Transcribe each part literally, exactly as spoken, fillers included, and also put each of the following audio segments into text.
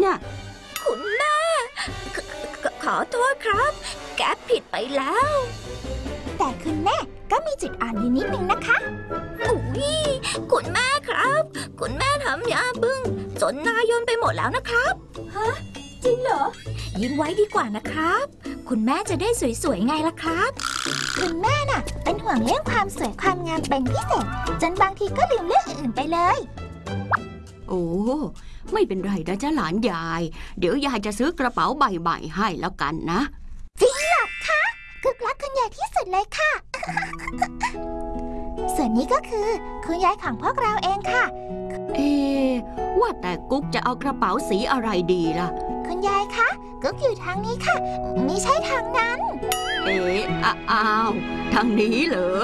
น่ะคุณแม่ขอโทษครับแก๊ปผิดไปแล้วแต่คุณแม่ก็มีจุดอ่อนอยู่นิดนึงนะคะอุ๊ยคุณแม่ครับคุณแม่ทำยาบึ้งจนหน้าย่นไปหมดแล้วนะครับฮะจริงเหรอยิ้มไว้ดีกว่านะครับคุณแม่จะได้สวยๆไงล่ะครับคุณแม่น่ะเป็นห่วงเรื่องความสวยความงามเป็นพิเศษจนบางทีก็ลืมเรื่องอื่นไปเลยโอ้ไม่เป็นไรนะจ๊ะหลานยายเดี๋ยวยายจะซื้อกระเป๋าใบใหม่ให้แล้วกันนะจริงหรอคะกึกรักคุณยายที่สุดเลยค่ะ ส่วนนี้ก็คือคุณยายของพวกเราเองค่ะเอ๊ว่าแต่กุ๊กจะเอากระเป๋าสีอะไรดีล่ะคุณยายคะกุ๊กอยู่ทางนี้ค่ะไม่ใช่ทางนั้นเอ๊ะอ้าวทางนี้เหรอ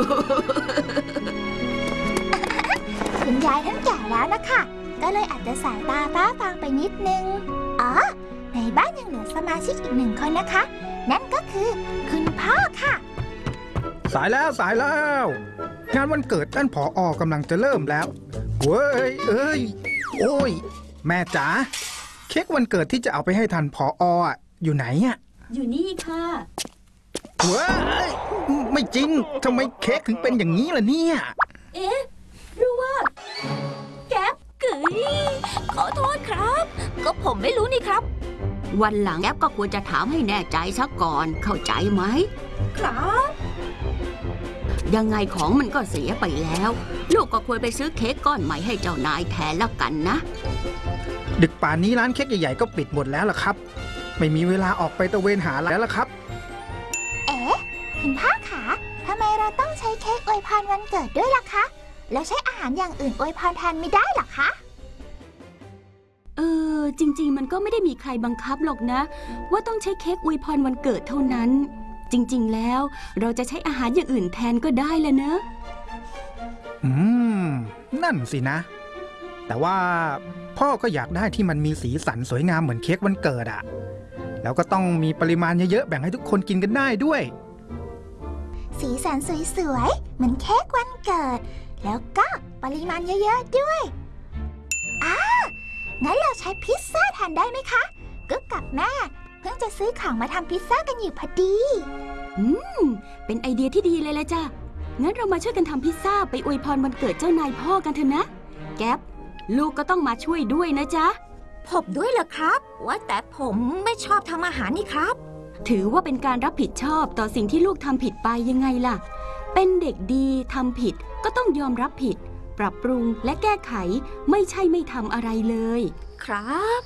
คุณยายท่านแก่แล้วนะคะก็เลยอาจจะสายตาฟ้าฟางไปนิดนึงอ๋อในบ้านยังเหลือสมาชิกอีกหนึ่งคนนะคะนั่นก็คือคุณพ่อค่ะสายแล้วสายแล้วงานวันเกิดท่านผอ.กำลังจะเริ่มแล้วเว้ยเอ้ยโอ้ยแม่จ๋าเค้กวันเกิดที่จะเอาไปให้ท่านผอ.อ่ะอยู่ไหนอ่ะอยู่นี่ค่ะเว้ยไม่จริงทำไมเค้กถึงเป็นอย่างนี้ล่ะเนี่ยเอ๊ะหรือว่าแก๊ปกึ๋ยขอโทษครับก็ผมไม่รู้นี่ครับวันหลังแก๊ปก็ควรจะถามให้แน่ใจซะก่อนเข้าใจไหมครับยังไงของมันก็เสียไปแล้วลูกก็ควรไปซื้อเค้กก้อนใหม่ให้เจ้านายแทนแล้วกันนะดึกป่านนี้ร้านเค้กใหญ่ๆก็ปิดหมดแล้วล่ะครับไม่มีเวลาออกไปตะเวนหาแล้วล่ะครับเอ๊ะคุณพ่อคะทำไมเราต้องใช้เค้กอวยพรวันเกิดด้วยล่ะคะแล้วใช้อาหารอย่างอื่นอวยพรแทนไม่ได้หรอคะเออจริงๆมันก็ไม่ได้มีใครบังคับหรอกนะว่าต้องใช้เค้กอวยพรวันเกิดเท่านั้นจริงๆแล้วเราจะใช้อาหารอย่างอื่นแทนก็ได้แล้วเนอะอืมนั่นสินะแต่ว่าพ่อก็อยากได้ที่มันมีสีสันสวยงามเหมือนเค้กวันเกิดอะแล้วก็ต้องมีปริมาณเยอะๆแบ่งให้ทุกคนกินกันได้ด้วยสีสันสวยๆเหมือนเค้กวันเกิดแล้วก็ปริมาณเยอะๆด้วยอ้างั้นเราใช้พิซซ่าแทนได้ไหมคะกุ๊กกับแม่เพิ่งจะซื้อของมาทำพิซซ่ากันอยู่พอดีอืมเป็นไอเดียที่ดีเลยละจ้ะงั้นเรามาช่วยกันทำพิซซ่าไปอวยพรวันเกิดเจ้านายพ่อกันเถอะนะแก๊ปลูกก็ต้องมาช่วยด้วยนะจ๊ะผมด้วยเหรอครับว่าแต่ผมไม่ชอบทำอาหารนี่ครับถือว่าเป็นการรับผิดชอบต่อสิ่งที่ลูกทำผิดไปยังไงล่ะเป็นเด็กดีทำผิดก็ต้องยอมรับผิดปรับปรุงและแก้ไขไม่ใช่ไม่ทำอะไรเลยครับ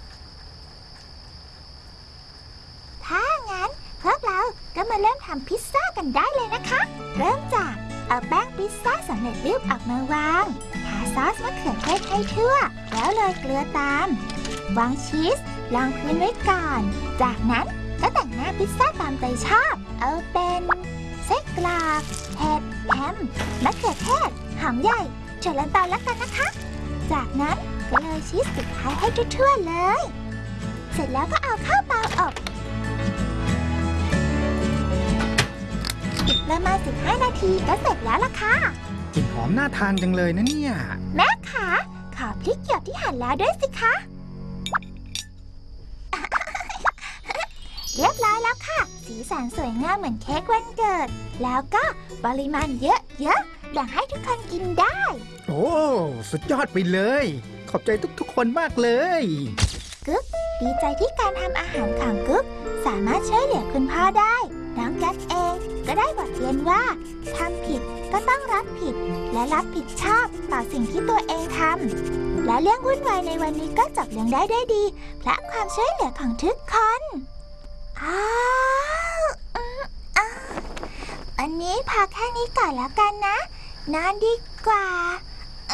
ถ้างั้นพวกเราก็มาเริ่มทำพิซซ่ากันได้เลยนะคะเริ่มจากเอาแป้งพิซซ่าสำเร็จรูปออกมาวางทาซอสมะเขือเทศให้ทั่วแล้วโรยเกลือตามวางชีสรองพื้นไว้ก่อนจากนั้นก็แต่งหน้าพิซซ่าตามใจชอบเอาเป็นไส้กรอกเห็ดแฮมมะเขือเทศหอมใหญ่เฉลันเตาแล้วกันนะคะจากนั้นก็โรยชีสสุดท้ายให้ทั่วๆเลยเสร็จแล้วก็เอาเข้าเตาอบอีกประมาณสิบห้านาทีก็เสร็จแล้วล่ะค่ะกลิ่นหอมน่าทานจังเลยนะเนี่ยแม่คะขอพริกหยวกที่หั่นแล้วด้วยสิคะเรียบร้อยแล้วค่ะสีสันสวยงามเหมือนเค้กวันเกิดแล้วก็ปริมาณเยอะๆอยากให้ทุกคนกินได้โอ้สุดยอดไปเลยขอบใจทุกๆคนมากเลยกุ๊กดีใจที่การทำอาหารของกุ๊กสามารถช่วยเหลือคุณพ่อได้น้องกัสเองก็ได้บทเรียนว่าทำผิดก็ต้องรับผิดและรับผิดชอบต่อสิ่งที่ตัวเองทำและเรื่องวุ่นวายในวันนี้ก็จบลงได้ด้วยดีเพราะความช่วยเหลือของทุกคนอ้าวอันนี้พอแค่นี้ก่อนแล้วกันนะนอนดีกว่า